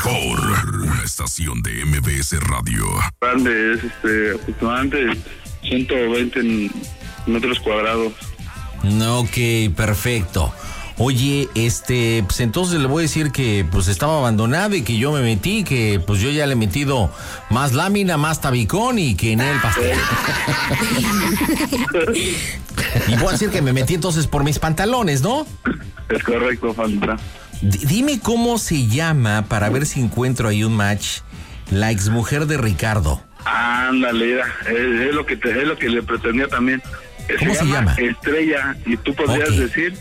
mejor, una estación de MBS Radio. Grande, es aproximadamente 120 metros cuadrados. Ok, perfecto. Oye, pues entonces le voy a decir que pues estaba abandonado y que yo me metí, que pues yo ya le he metido más lámina, más tabicón y que en el pastel. Y voy a decir que me metí entonces por mis pantalones, ¿no? Es correcto, Fanta. Dime cómo se llama, para ver si encuentro ahí un match, la exmujer de Ricardo. Ándale, es lo que le pretendía también. ¿Cómo se llama? Estrella, y tú podrías decir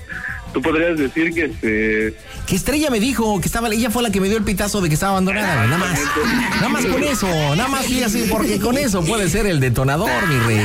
que ¿Qué Estrella me dijo? Que ella fue la que me dio el pitazo de que estaba abandonada, nada más con eso, nada más fíjate, porque con eso puede ser el detonador, mi rey.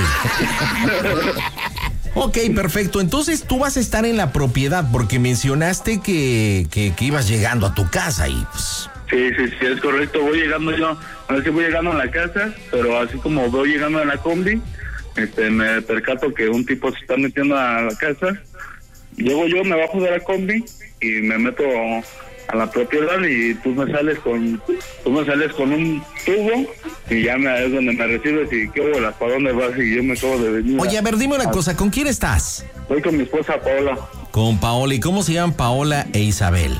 Ok, perfecto, entonces tú vas a estar en la propiedad, porque mencionaste que ibas llegando a tu casa y pues... Sí, es correcto, voy llegando a la casa, pero así como voy llegando en la combi, me percato que un tipo se está metiendo a la casa. Llego yo, me bajo de la combi y me meto a la propiedad y tú me sales con un tubo y ya es donde me recibes y qué bolas, ¿para dónde vas? Y yo me acabo de venir. Oye, a ver, dime una cosa, ¿con quién estás? Voy con mi esposa Paola. Con Paola, ¿y cómo se llaman Paola e Isabel?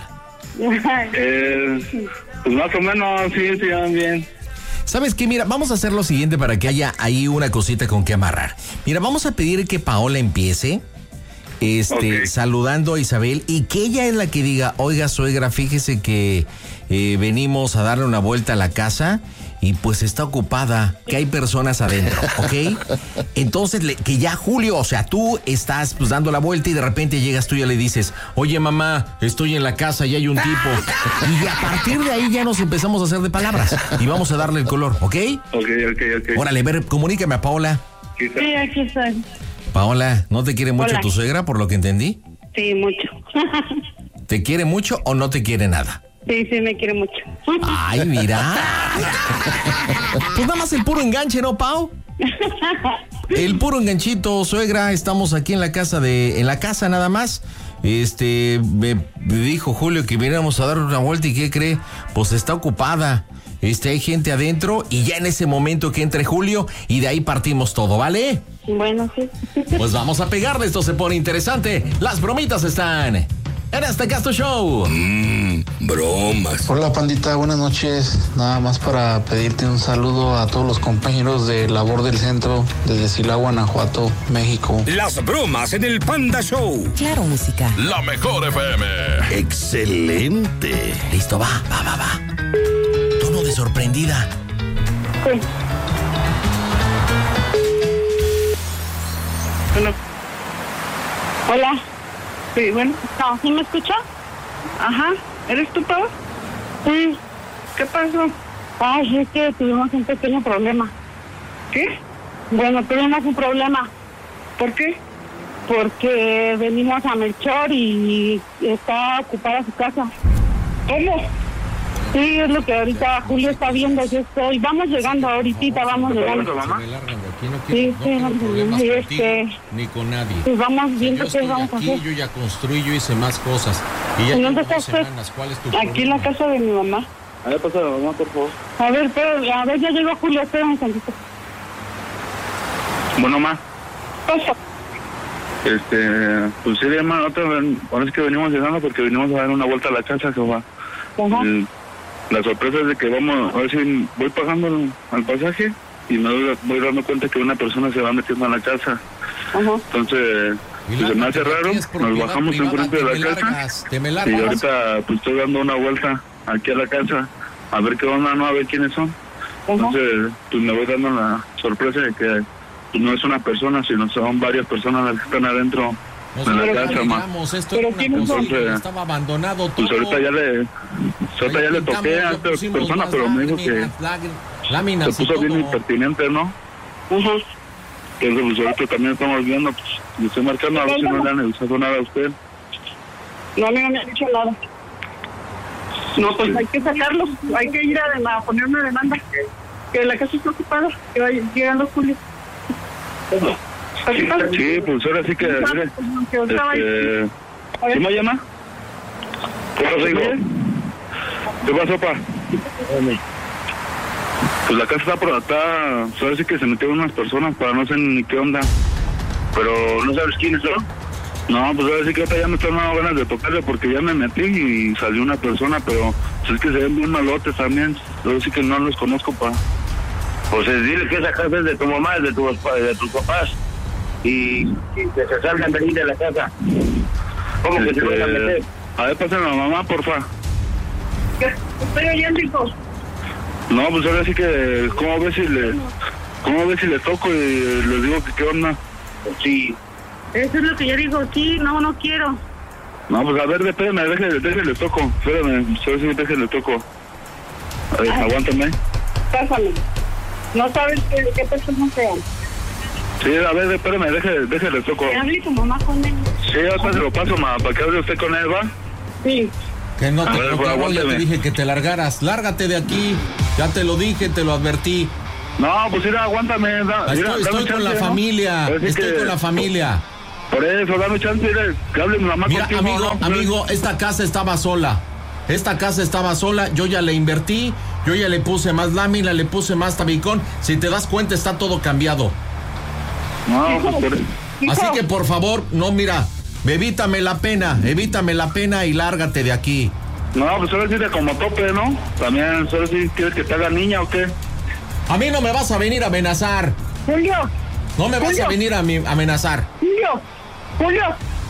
Pues más o menos, sí, se llaman bien. ¿Sabes qué? Mira, vamos a hacer lo siguiente para que haya ahí una cosita con que amarrar. Mira, vamos a pedir que Paola empiece saludando a Isabel y que ella es la que diga, oiga, suegra, fíjese que venimos a darle una vuelta a la casa y pues está ocupada, que hay personas adentro, ¿ok? Entonces, que ya Julio, o sea, tú estás pues dando la vuelta y de repente llegas tú y ya le dices, oye, mamá, estoy en la casa y hay un tipo. Y a partir de ahí ya nos empezamos a hacer de palabras y vamos a darle el color, ¿ok? Ok. Órale, comunícame a Paola. Sí, aquí estoy. Paola, ¿no te quiere mucho Hola. tu suegra, por lo que entendí? Sí, mucho. ¿Te quiere mucho o no te quiere nada? Sí, me quiere mucho. Ay, mira. Pues nada más el puro enganche, ¿no, Pau? El puro enganchito, suegra. Estamos aquí en la casa nada más. Me dijo Julio que viniéramos a dar una vuelta y ¿qué cree? Pues está ocupada. Hay gente adentro y ya en ese momento que entre Julio y de ahí partimos todo, ¿vale? Bueno, sí. Pues vamos a pegarle, esto se pone interesante. Las bromitas están en este Casto Show. Bromas. Hola, pandita, buenas noches. Nada más para pedirte un saludo a todos los compañeros de labor del centro desde Silao, Guanajuato, México. Las bromas en el Panda Show. Claro, música. La mejor FM. Excelente. Listo, va. Tono de sorprendida. Sí. Bueno. Hola. Sí, bueno. No, ¿sí me escucha? Ajá. ¿Eres tú, Pau? Sí. ¿Qué pasó? Ay, es que tuvimos un pequeño problema. ¿Qué? Bueno, tuvimos un problema. ¿Por qué? Porque venimos a Melchor y está ocupada su casa. ¿Cómo? Sí, es lo que ahorita Julio está viendo. Yo estoy. Vamos llegando ahorita, vamos llegando. mamá? Sí, Ni con nadie. Pues vamos viendo qué vamos a hacer. Yo ya construí, yo hice más cosas. Y ya ¿Y dónde llevo está 2 usted? semanas. ¿Cuál es tu Aquí en la problema? casa de mi mamá. A ver, pasa la mamá, por favor. A ver, ya llegó Julio, espérame un tantito. Bueno, ma. Pasa. Pues sí, hermano, ahora es que venimos llegando porque venimos a dar una vuelta a la casa, que va. Ajá. La sorpresa es de que vamos, a ver si voy pagando al pasaje y me voy dando cuenta que una persona se va metiendo a la casa. Ajá. Entonces, pues, se me hace raro, nos bajamos enfrente de la casa y ahorita pues estoy dando una vuelta aquí a la casa a ver qué onda, no, a ver quiénes son. Entonces, pues me voy dando la sorpresa de que pues, no es una persona, sino son varias personas las que están adentro de la casa, ma. Pero ¿quiénes son? Estaba abandonado todo. Pues ahorita ya le toqué a esta persona, pero me dijo que se puso bien impertinente, ¿no? Ajá. Entonces, pues ahorita también estamos viendo, pues, le estoy marcando a ver si no le han avisado nada a usted. No, a mí no me ha dicho nada. No, pues hay que sacarlo, hay que ir a poner una demanda, que la casa está ocupada, que va llegando Julio. Sí, pues ahora sí que... mire, ¿cómo llama? ¿Qué pasa, hijo? ¿Qué pasó, pa? Pues la casa está por acá, sabes que se metieron unas personas para no sé ni qué onda. Pero no sabes quiénes son. No, pues ahora sí que ya me están dando ganas de tocarle porque ya me metí y salió una persona, pero pues es que se ven bien malotes también. Ahora sí que no los conozco, pa. Pues dile que esa casa es de tu mamá, de tus papás. Y que se salgan de ahí de la casa. ¿Cómo que se van a meter? A ver, pásenme a la mamá, porfa. ¿Qué? Estoy oyendo, hijo. No, pues ahora sí que, ¿cómo ves si le toco y les digo que qué onda? Sí. Eso es lo que yo digo, sí, no quiero. No, pues a ver, espérame, déjale toco. Espérame, déjale toco. A ver, aguántame. Pásame. No sabes qué persona sean. Sí, a ver, espérame, déjale toco. ¿Que hable tu mamá con él? Sí, ahorita se lo paso, ma, para que hable usted con él, ¿va? Sí. Que no te ver, toque, ya te aguántame. dije que te largaras. Lárgate de aquí. Ya te lo dije, te lo advertí. No, pues mira, aguántame. Estoy con la familia. Estoy con la familia. Por eso, dame chance, dile, que hable mi mamá Mira, contigo. amigo, esta casa estaba sola. Yo ya le invertí, yo ya le puse más lámina, le puse más tabicón. Si te das cuenta, está todo cambiado. No, pues por eso. Así que por favor, no, mira, evítame la pena y lárgate de aquí. No, pues ahora sí de como tope, ¿no? También, ¿sabes si quieres que te haga niña o qué? A mí no me vas a venir a amenazar. Julio. No me vas a venir a amenazar. Julio.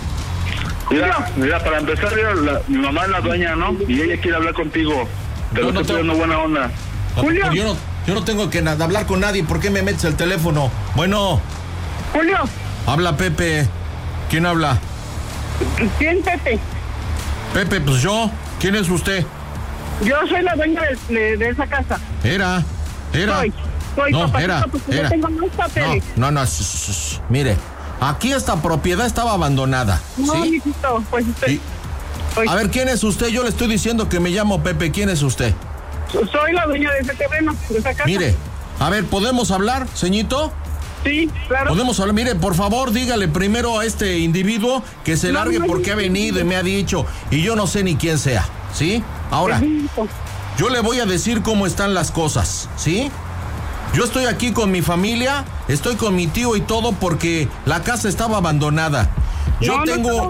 Mira, para empezar, mi mamá es la dueña, ¿no? Y ella quiere hablar contigo. Te lo estoy pidiendo buena onda. Julio. Yo no tengo que hablar con nadie. ¿Por qué me metes el teléfono? Bueno. Julio. Habla Pepe. ¿Quién habla? ¿Quién, Pepe? Pepe, pues yo. ¿Quién es usted? Yo soy la dueña de esa casa. Era. Soy No, papá, era. No tengo más papeles. No. Mire, aquí esta propiedad estaba abandonada. No, ¿sí? mijito, pues usted. A ver, ¿quién es usted? Yo le estoy diciendo que me llamo Pepe. ¿Quién es usted? Soy la dueña de ese terreno, de esa casa. Mire, a ver, ¿podemos hablar, ceñito? Sí, claro. Podemos hablar. Mire, por favor, dígale primero a este individuo que se largue porque ha venido y me ha dicho. Y yo no sé ni quién sea, ¿sí? Ahora, yo le voy a decir cómo están las cosas, ¿sí? Yo estoy aquí con mi familia, estoy con mi tío y todo porque la casa estaba abandonada. Yo tengo...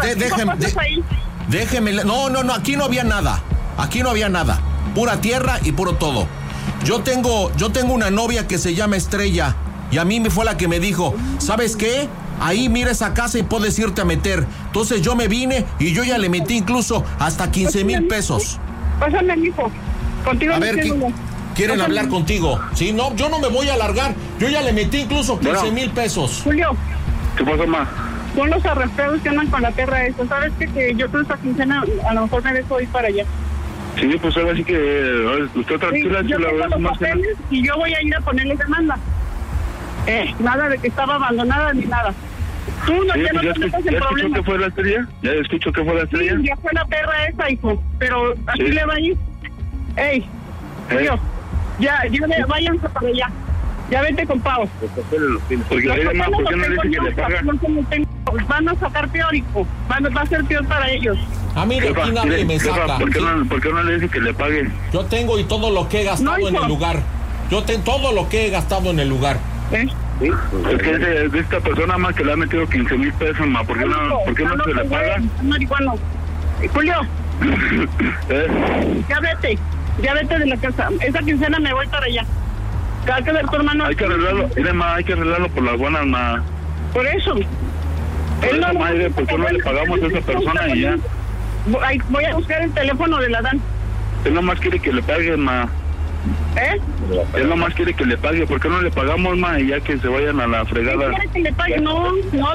Déjeme... No, aquí no había nada. Aquí no había nada. Pura tierra y puro todo. Yo tengo una novia que se llama Estrella y a mí me fue la que me dijo, ¿sabes qué? Ahí mira esa casa y puedes irte a meter. Entonces yo me vine y yo ya le metí incluso hasta 15,000 pesos. Pásame, mijo. Contigo. A ver, ¿quieren hablar contigo? Sí, no, yo no me voy a alargar. Yo ya le metí incluso 15,000 pesos. Julio. ¿Qué pasa, ma? Son los arrastreros que andan con la tierra esa. ¿Sabes qué? Que yo toda esta quincena a lo mejor me dejo ir para allá. Sí, pues ahora sí que usted tranquila, yo tengo los papeles y yo voy a ir a ponerle demanda. Nada de que estaba abandonada ni nada. Tú no, sí, ya no te metas en problemas. ¿Ya escuchó que fue la estrella? ¿Ya escuchó que fue la estrella? Sí, ya fue la perra esa, hijo. Pero así sí. le va a ir. Julio, ya, váyanse para allá. Ya vete con Pau. Porque además, ¿por qué no le dice que le paga? Van a sacar peor, hijo. Va a ser peor para ellos. A mí de aquí nadie me saca. ¿Por qué no le dice que le pague? Yo tengo y todo lo que he gastado en el lugar. Yo tengo todo lo que he gastado en el lugar. ¿Sí? Es que de esta persona más que le ha metido 15,000 pesos, ma. ¿Por qué no se le paga? Marihuano. Julio. Ya vete de la casa. Esa quincena me voy para allá. Hay que ver tu hermano. Hay que arreglarlo, mire, ma, hay que arreglarlo por las buenas, ma. Por eso. Madre, ¿por qué no le pagamos a esa persona y ya? Voy a buscar el teléfono de la Dan. Él nomás quiere que le pague, ma. Él nomás quiere que le pague. ¿Por qué no le pagamos, ma? Y ya que se vayan a la fregada. ¿Quiere que le pague? No.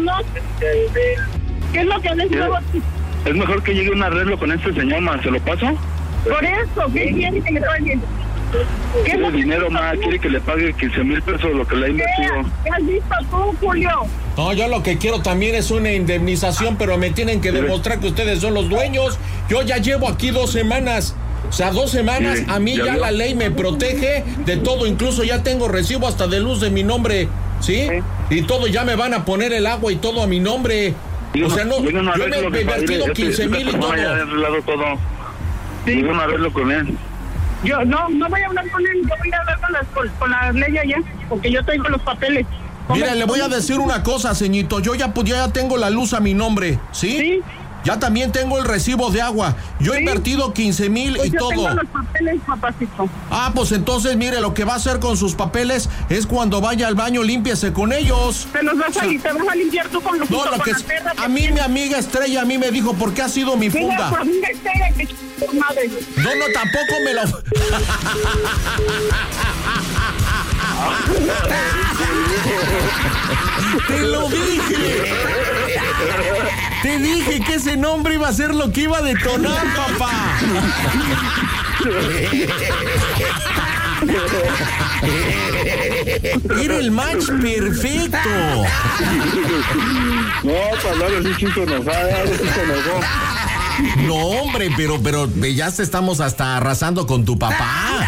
¿Qué es lo que les digo? Es mejor que llegue un arreglo con este señor, ma. ¿Se lo paso? Por eso, ¿qué quiere que le pague? ¿Qué es el dinero, ma? Quiere que le pague 15,000 pesos lo que le ha invertido. ¿Qué has visto tú, Julio? No, yo lo que quiero también es una indemnización, pero me tienen que demostrar que ustedes son los dueños. Yo ya llevo aquí 2 semanas. O sea, 2 semanas, a mí ya la ley me protege de todo, incluso ya tengo recibo hasta de luz de mi nombre, ¿sí? Y todo, ya me van a poner el agua y todo a mi nombre. O sea, no, yo me he invertido 15,000 y todo. Sí. Yo no arreglo con él. Yo no voy a hablar con él, yo voy a hablar con la ley allá, porque yo tengo los papeles. Mire, le voy a decir una cosa, ceñito. Yo ya tengo la luz a mi nombre, ¿sí? Sí. Ya también tengo el recibo de agua. Yo he Sí. invertido 15,000 Pues y yo todo. tengo los papeles, papacito. Ah, pues entonces, mire, lo que va a hacer con sus papeles es cuando vaya al baño, límpiese con ellos. Te los vas a limpiar tú con los No, lo que es, a mí mi amiga Estrella a mí me dijo, ¿por qué ha sido mi funda? Mira, amiga Estrella, que tu madre. No, tampoco me lo... ¡Te lo dije! Te dije que ese nombre iba a ser lo que iba a detonar, papá. Era el match perfecto. No, para hablar así, chico enojada, No, hombre, pero ya estamos hasta arrasando con tu papá.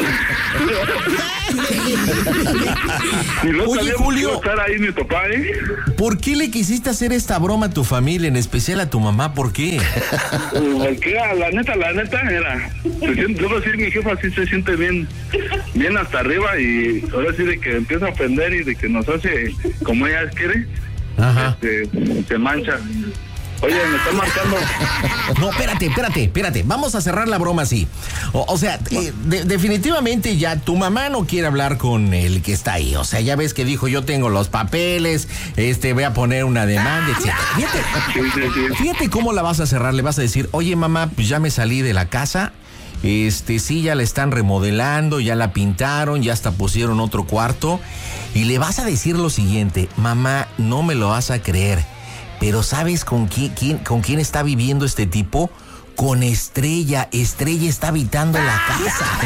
Oye, Julio, estar ahí mi papá, ¿por qué le quisiste hacer esta broma a tu familia, en especial a tu mamá? ¿Por qué? Porque la neta era. Debo decir, mi jefa sí se siente bien hasta arriba y ahora sí de que empieza a ofender y de que nos hace como ella quiere. Ajá. Se mancha. Oye, me está marcando. No, espérate. Vamos a cerrar la broma así. O sea, definitivamente ya tu mamá no quiere hablar con el que está ahí. O sea, ya ves que dijo, yo tengo los papeles, voy a poner una demanda, etc. Fíjate cómo la vas a cerrar. Le vas a decir, oye, mamá, pues ya me salí de la casa. Sí, ya la están remodelando, ya la pintaron, ya hasta pusieron otro cuarto. Y le vas a decir lo siguiente, mamá, no me lo vas a creer. Pero ¿sabes con quién está viviendo este tipo? Con Estrella. Estrella está habitando la casa.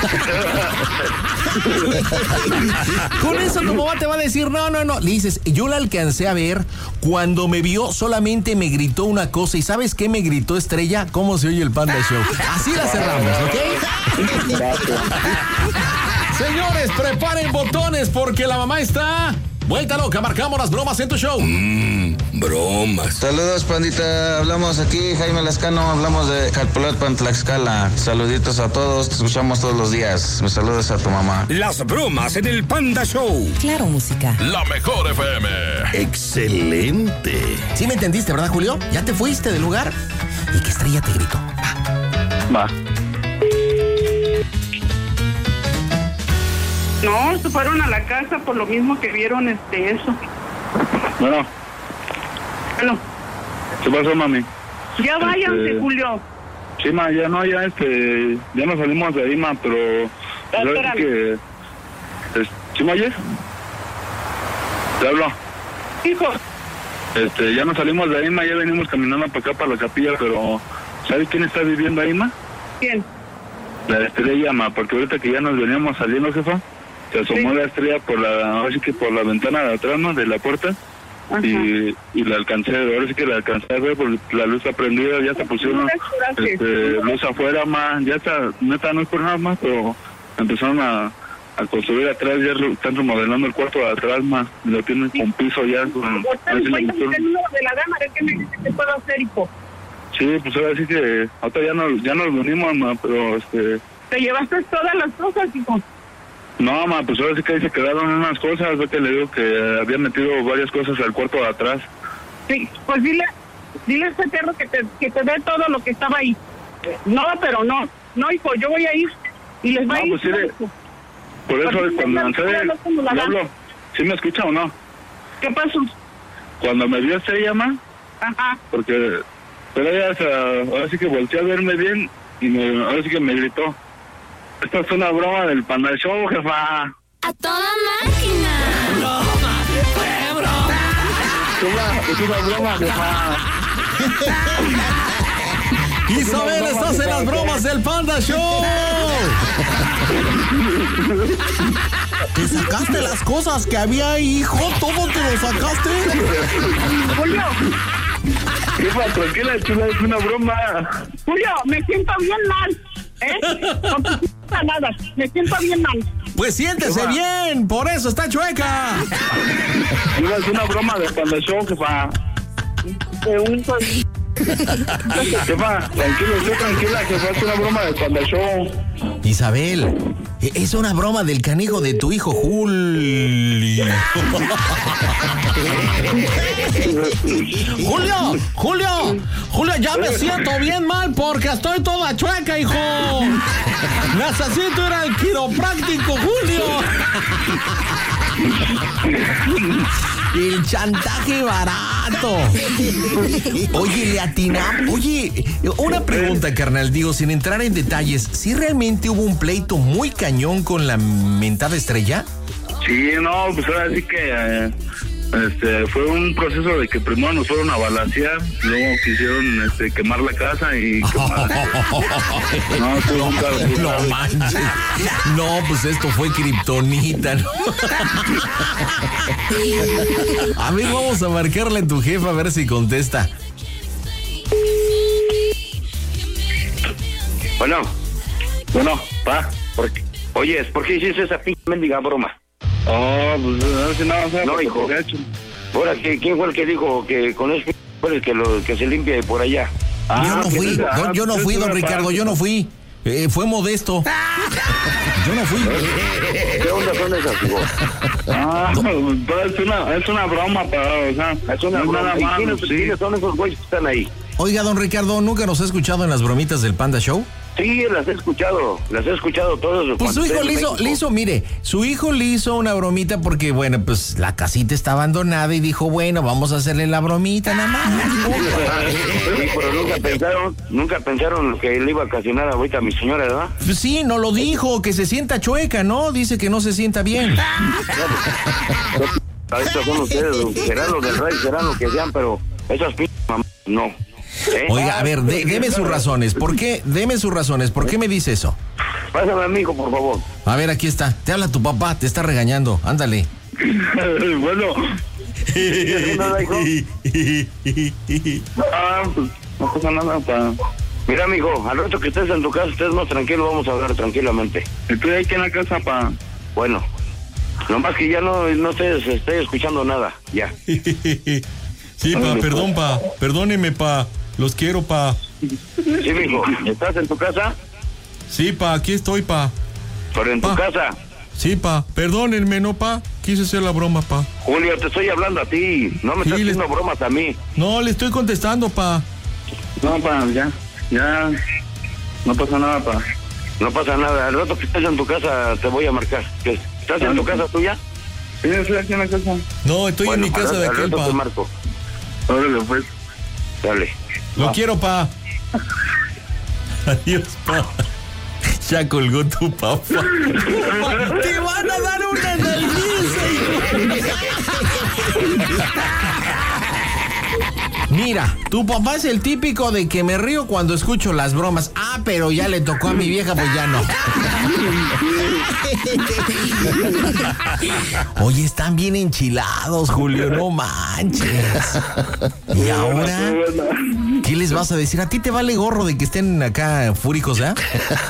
Con eso tu mamá te va a decir, no. Le dices, yo la alcancé a ver. Cuando me vio solamente me gritó una cosa. ¿Y sabes qué me gritó Estrella? ¿Cómo se oye el Panda Show? Así la cerramos, ¿ok? Señores, preparen botones porque la mamá está... Vuelta loca, marcamos las bromas en tu show. Bromas. Saludos, pandita. Hablamos aquí, Jaime Lascano. Hablamos de Jalpulalpan, Tlaxcala. Saluditos a todos. Te escuchamos todos los días. Me saludas a tu mamá. Las bromas en el Panda Show. Claro, música. La mejor FM. Excelente. ¿Sí me entendiste, verdad, Julio? ¿Ya te fuiste del lugar? Y que Estrella te gritó. Va. No, se fueron a la casa por lo mismo que vieron eso. Bueno, ¿qué pasó, mami? Ya váyanse, Julio. Sí, ma, ya nos salimos de ahí, ma, pero... Espérame. Que, ¿sí me oyes? Te hablo. Hijo. Ya nos salimos de ahí, ma, ya venimos caminando para acá, para la capilla, pero... ¿Sabes quién está viviendo ahí, ma? ¿Quién? La Estrella, ma, porque ahorita que ya nos veníamos saliendo, jefa, se asomó Sí. la Estrella por la ventana de atrás, ¿no? De la puerta. Ajá. Y la alcancé, ahora sí que la alcancé a ver porque la luz está prendida, ya se pusieron luz afuera, más, ya está, neta no es por nada más, pero empezaron a construir atrás, ya están remodelando el cuarto de atrás, más, lo tienen con piso ya. Ahorita les voy a decir el número de la dama, a ver qué me dice que puedo hacer, hijo. Sí, pues ahora sí que, ahorita ya nos venimos, ma, pero Te llevaste todas las cosas, hijo. No, ma, pues ahora sí que ahí se quedaron unas cosas, ve que le digo que había metido varias cosas al cuarto de atrás. Sí, pues dile a ese perro que te dé todo lo que estaba ahí. No, pero no, hijo, yo voy a ir y les va a ir. Pues sí, por eso cuando lancé, hablo, ¿sí me escucha o no? ¿Qué pasó? Cuando me vio Estrella, ma, Ajá. porque, pero ella ahora sí que volteó a verme bien y ahora sí que me gritó. Esta es una broma del Panda Show, jefa. ¡A toda máquina! Es una broma, jefa. Isabel, estás en las bromas del Panda Show. ¿Te sacaste las cosas que había ahí, hijo? ¿Todo te lo sacaste? Julio, Jefa, tranquila, chula, es una broma. Julio, me siento bien mal. No te pasa nada, me siento bien mal. Pues siéntese bien, por eso está chueca. Chula, es una broma del Panda Show, jefa. Jefa, tranquilo, usted tranquila, jefa, es una broma del Panda Show. Isabel, es una broma del canijo de tu hijo Julio. Julio, ya me siento bien mal porque estoy toda chueca, hijo. Necesito ir al quiropráctico, Julio. El chantaje barato. Oye, le atinamos. Oye, una pregunta, carnal. Digo, sin entrar en detalles, ¿sí realmente hubo un pleito muy cañón con la mentada estrella? Sí, no, pues ahora sí que fue un proceso de que primero nos fueron a balacear, luego quisieron quemar la casa y No manches. No, pues esto fue kriptonita, ¿no? A ver, vamos a marcarle a tu jefa a ver si contesta. Bueno, pa, oye, ¿por qué hiciste esa pinche mendiga broma? Oh, pues no sé nada, no, hijo. Ahora, ¿quién fue el que dijo que con eso fue el que se limpie por allá? Yo no fui, don Ricardo, yo no fui. Fue Modesto. Yo no fui. ¿Qué onda son esas, hijo? Es una broma, pero, o sea, es una broma. ¿Quiénes son esos güeyes que están ahí? Oiga, don Ricardo, ¿nunca nos ha escuchado en las bromitas del Panda Show? Sí, las he escuchado todos. Pues su hijo su hijo le hizo una bromita porque, bueno, pues la casita está abandonada y dijo, bueno, vamos a hacerle la bromita nada más. Sí, pero nunca pensaron que le iba a ocasionar ahorita a mi señora, ¿verdad? Pues sí, no lo dijo, que se sienta chueca, ¿no? Dice que no se sienta bien. Estos son ustedes, serán los del rey, serán lo que sean, pero esas p*** no. Oiga, a ver, deme sus razones. ¿Por qué? Deme sus razones. ¿Por qué me dice eso? Pásame a mi hijo, por favor. A ver, aquí está. Te habla tu papá, te está regañando. Ándale. Bueno. Pues no pasa nada, pa. Mira, mijo, al rato que estés en tu casa, estés más tranquilo, vamos a hablar tranquilamente. Estoy aquí en la casa, pa. Bueno, nomás que ya no esté escuchando nada, ya. Sí, pa, perdón, pa. Perdóneme, pa. Los quiero, pa. Sí, mijo, ¿estás en tu casa? Sí, pa, aquí estoy, pa. ¿Pero en tu casa? Sí, pa. Perdónenme, ¿no, pa? Quise hacer la broma, pa. Julio, te estoy hablando a ti. No me estás haciendo bromas a mí. No, le estoy contestando, pa. No, pa, ya. No pasa nada, pa. No pasa nada. Al rato que estés en tu casa te voy a marcar. ¿Estás en tu casa tuya? Sí, estoy aquí en la casa. No, estoy en mi casa de aquel, pa. Te marco. Órale, pues. Dale. Lo quiero, pa. Adiós, pa. Ya colgó tu papá. ¡Te van a dar una nalguisa, hijo! Mira, tu papá es el típico de que me río cuando escucho las bromas. Ah, pero ya le tocó a mi vieja, pues ya no. Oye, están bien enchilados, Julio, no manches. ¿Y ahora? ¿Qué les vas a decir? ¿A ti te vale gorro de que estén acá fúricos, eh?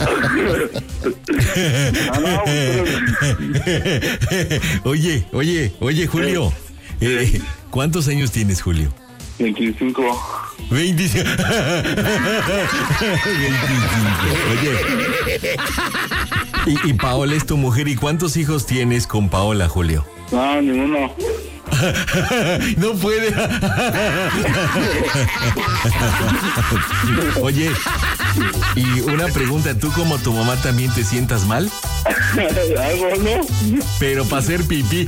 Oye, Julio. ¿Cuántos años tienes, Julio? 25. 25. 25. Oye. Y Paola es tu mujer. ¿Y cuántos hijos tienes con Paola, Julio? No, ninguno. No puede. Oye, y una pregunta, ¿tú como tu mamá también te sientas mal? Algo, ¿no? Pero para hacer pipí.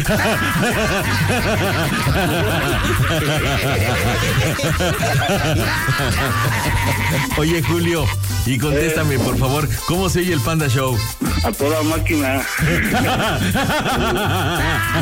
Oye, Julio, y contéstame, por favor, ¿cómo se oye el Panda Show? A toda máquina.